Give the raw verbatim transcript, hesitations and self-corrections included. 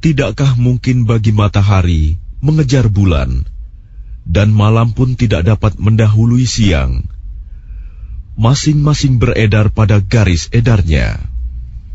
Tidakkah mungkin bagi matahari mengejar bulan, dan malam pun tidak dapat mendahului siang? Masing-masing beredar pada garis edarnya.